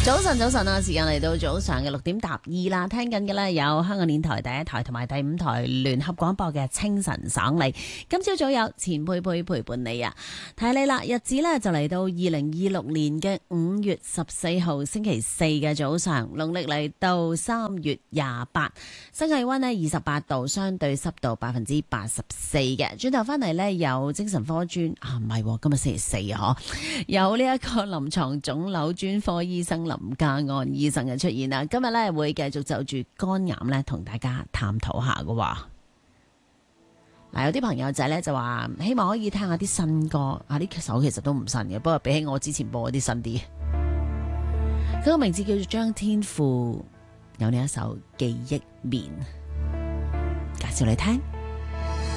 早晨啊！時間嚟到早上嘅6:12啦，聽緊嘅咧有香港電台第一台同埋第5台聯合廣播嘅清晨爽利。今朝早有錢佩佩陪伴你啊，提你啦，日子咧就嚟到2026年嘅5月14號星期四嘅早上，農曆嚟到3月28，新氣溫呢28度，相對濕度84%嘅。轉頭翻嚟呢，有精神科專唔係，今日星期四啊，有呢一個臨床腫瘤專科醫生林家安醫生嘅出現啦，今日咧會繼續就住肝癌咧同大家探討下嘅喎。嗱，有啲朋友仔咧就話希望可以聽下啲新歌，呢首其實都唔新嘅，不過比起我之前播嗰啲新啲。佢個名字叫做張天賦，有呢一首記憶棉，介紹你聽。